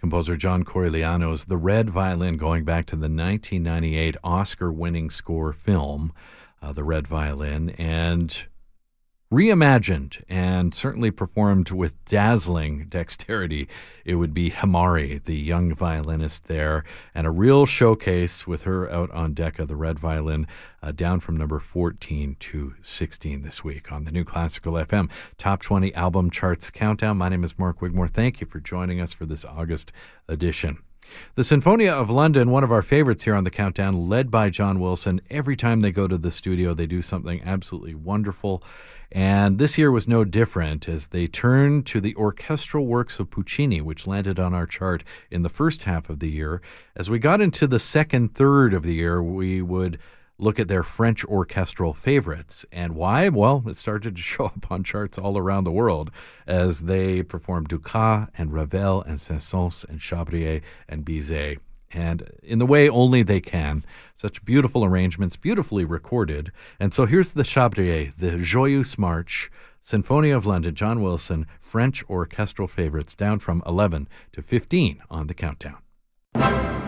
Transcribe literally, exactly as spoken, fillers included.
composer John Corigliano's The Red Violin, going back to the nineteen ninety-eight Oscar-winning score film, uh, The Red Violin, and reimagined and certainly performed with dazzling dexterity. It would be Himari, the young violinist there, and a real showcase with her out on Decca, the Red Violin, uh, down from number fourteen to sixteen this week on the New Classical F M Top twenty Album Charts Countdown. My name is Mark Wigmore. Thank you for joining us for this August edition. The Sinfonia of London, one of our favorites here on the Countdown, led by John Wilson. Every time they go to the studio, they do something absolutely wonderful. And this year was no different as they turned to the orchestral works of Puccini, which landed on our chart in the first half of the year. As we got into the second third of the year, we would look at their French orchestral favorites. And why? Well, it started to show up on charts all around the world as they performed Dukas and Ravel and Saint-Saëns and Chabrier and Bizet. And in the way only they can. Such beautiful arrangements, beautifully recorded. And so here's the Chabrier, the Joyeuse March, Sinfonia of London, John Wilson, French orchestral favorites, down from eleven to fifteen on the Countdown.